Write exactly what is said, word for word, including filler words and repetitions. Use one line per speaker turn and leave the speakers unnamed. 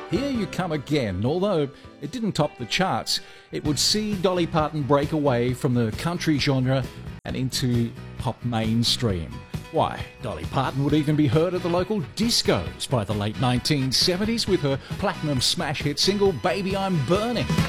Here You Come Again. Although it didn't top the charts, it would see Dolly Parton break away from the country genre and into pop mainstream. Why, Dolly Parton would even be heard at the local discos by the late nineteen seventies with her platinum smash hit single Baby I'm Burning.